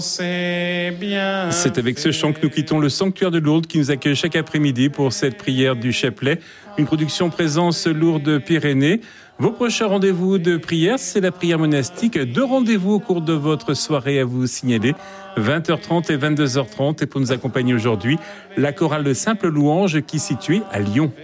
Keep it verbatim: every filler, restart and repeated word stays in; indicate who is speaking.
Speaker 1: C'est bien.
Speaker 2: C'est avec ce chant que nous quittons le sanctuaire de Lourdes qui nous accueille chaque après-midi pour cette prière du chapelet. Une production Présence Lourdes-Pyrénées. Vos prochains rendez-vous de prière, c'est la prière monastique. Deux rendez-vous au cours de votre soirée à vous signaler. vingt heures trente et vingt-deux heures trente. Et pour nous accompagner aujourd'hui, la chorale de Simple Louange qui est située à Lyon.